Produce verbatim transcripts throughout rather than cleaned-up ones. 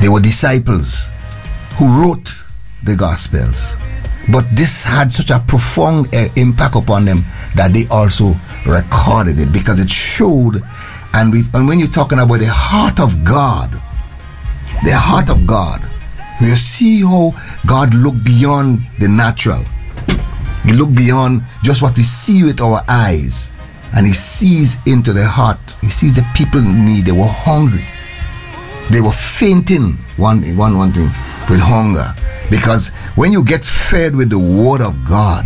They were disciples who wrote the Gospels. But this had such a profound uh, impact upon them that they also recorded it, because it showed. And, we, and when you're talking about the heart of God, the heart of God, you see how God looked beyond the natural. He looked beyond just what we see with our eyes, and he sees into the heart. He sees the people in need. They were hungry. They were fainting, one, one, one thing, with hunger. Because when you get fed with the word of God,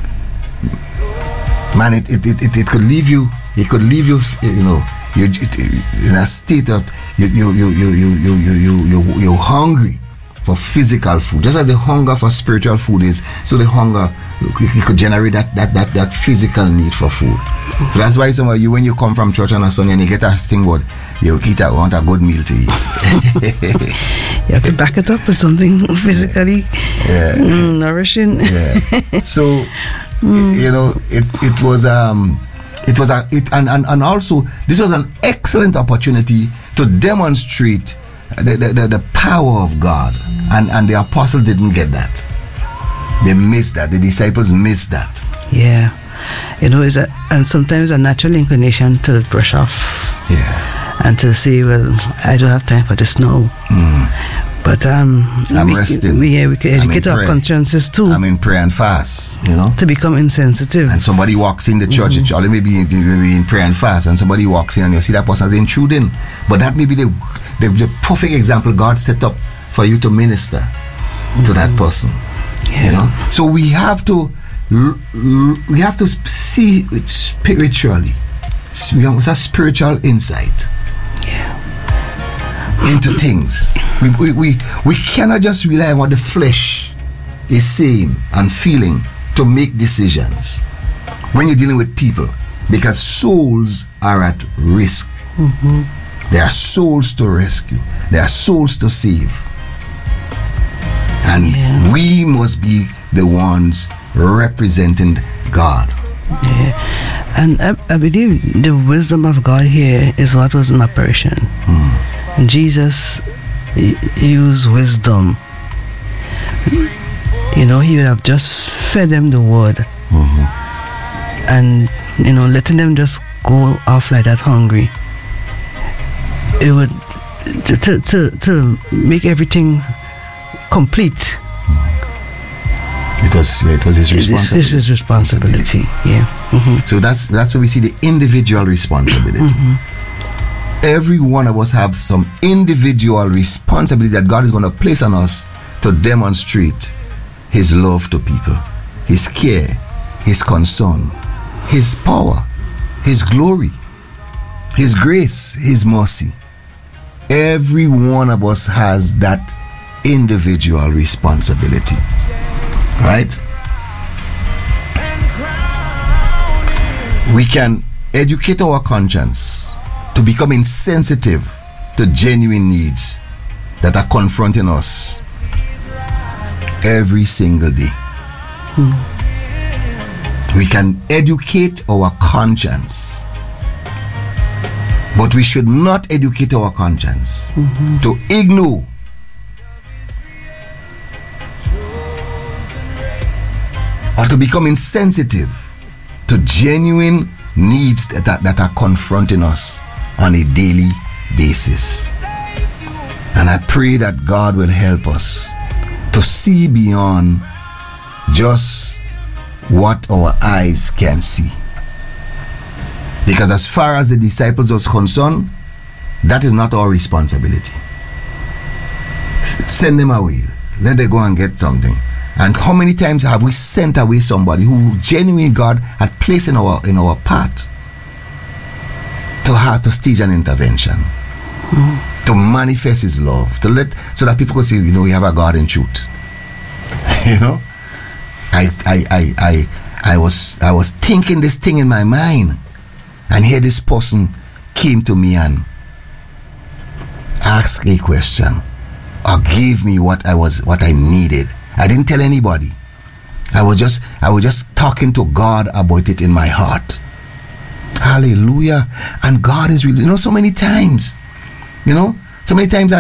man, it it, it, it could leave you, it could leave you, you know, you in a state of you you you you you you you you you you're hungry for physical food, just as the hunger for spiritual food is. So the hunger, you could generate that that that that physical need for food. So that's why some of you, when you come from church on a Sunday and you get a thing what you eat, I want a good meal to eat. You have to back it up with something physically yeah. mm, nourishing. Yeah. So mm. you know, it it was um it was a it and, and and also this was an excellent opportunity to demonstrate the the, the, the power of God, and and the apostles didn't get that. They missed that. The disciples missed that. Yeah. You know, it's a, and sometimes a natural inclination to brush off. Yeah. And to say, well, I don't have time for this now. Mm. But um, I'm we, resting. We, yeah, we can educate our consciences too. I'm in prayer and fast, you know. To become insensitive. And somebody walks in the church, mm-hmm. or maybe maybe in prayer and fast, and somebody walks in and you see that person's intruding. But that may be the, the, the perfect example God set up for you to minister mm-hmm. to that person. Yeah. You know. So we have to we have to see it spiritually. We have a spiritual insight. Yeah. Into things. We, we we we cannot just rely on what the flesh is saying and feeling to make decisions when you're dealing with people, because souls are at risk. Mm-hmm. There are souls to rescue. There are souls to save. And yeah. we must be the ones representing God. Yeah. And I, I believe the wisdom of God here is what was in operation. Mm. Jesus he, he used wisdom. You know, he would have just fed them the word. Mm-hmm. And, you know, letting them just go off like that hungry. It would, to, to, to, to make everything complete. It was, yeah, it was his responsibility. It's his responsibility, yeah. Mm-hmm. So that's that's where we see the individual responsibility. Mm-hmm. Every one of us have some individual responsibility that God is going to place on us to demonstrate his love to people, his care, his concern, his power, his glory, his grace, his mercy. Every one of us has that individual responsibility. Right? We can educate our conscience to become insensitive to genuine needs that are confronting us every single day. Hmm. We can educate our conscience, but we should not educate our conscience mm-hmm. to ignore or to become insensitive to genuine needs that are, that are confronting us on a daily basis. And I pray that God will help us to see beyond just what our eyes can see. Because as far as the disciples was concerned, that is not our responsibility. Send them away. Let them go and get something. And how many times have we sent away somebody who genuinely God had placed in our in our path to have to stage an intervention, mm. to manifest his love, to let so that people could say, you know, we have a God in truth. You know, I I I I I was I was thinking this thing in my mind, and here this person came to me and asked a question or gave me what I was what I needed. I didn't tell anybody. I was just I was just talking to God about it in my heart. Hallelujah. And God is really, you know, so many times, you know, so many times I